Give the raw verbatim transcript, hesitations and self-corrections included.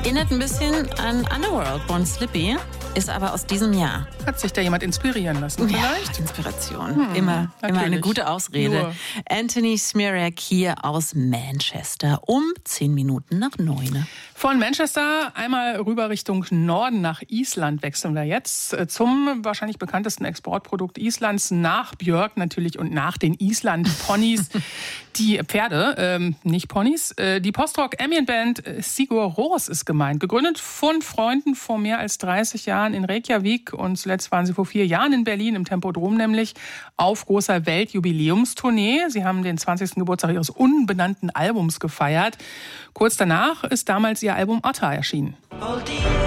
Erinnert ein bisschen an Underworld, Born Slippy, ist aber aus diesem Jahr. Hat sich da jemand inspirieren lassen vielleicht? Ja, Inspiration. Hm, immer, immer eine gute Ausrede. Nur. Anthony Smirak hier aus Manchester um zehn Minuten nach neun. Von Manchester einmal rüber Richtung Norden nach Island wechseln wir jetzt zum wahrscheinlich bekanntesten Exportprodukt Islands nach Björk natürlich und nach den Island-Ponys. Die Pferde, ähm, nicht Ponys. Äh, die Postrock-Ambient-Band Sigur Rós ist gemeint. Gegründet von Freunden vor mehr als dreißig Jahren in Reykjavik und zuletzt waren sie vor vier Jahren in Berlin, im Tempodrom nämlich, auf großer Weltjubiläumstournee. Sie haben den zwanzigsten Geburtstag ihres unbenannten Albums gefeiert. Kurz danach ist damals ihr Album Otta erschienen.